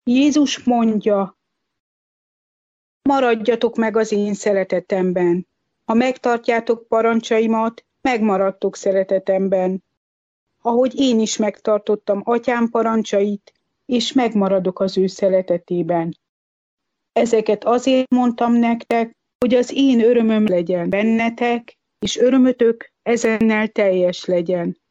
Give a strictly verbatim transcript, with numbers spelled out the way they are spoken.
Jézus mondja, maradjatok meg az én szeretetemben. Ha megtartjátok parancsaimat, megmaradtok szeretetemben. Ahogy én is megtartottam atyám parancsait, és megmaradok az ő szeretetében. Ezeket azért mondtam nektek, hogy az én örömöm legyen bennetek, és örömötök ezennel teljes legyen.